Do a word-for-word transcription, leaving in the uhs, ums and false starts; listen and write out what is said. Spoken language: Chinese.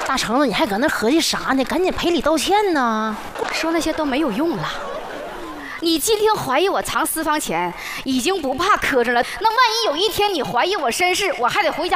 大橙子，你还搁那合计啥呢？赶紧赔礼道歉呢！ 说那些都没有用了。你今天怀疑我藏私房钱，已经不怕磕碜了。那万一有一天你怀疑我身世，我还得回家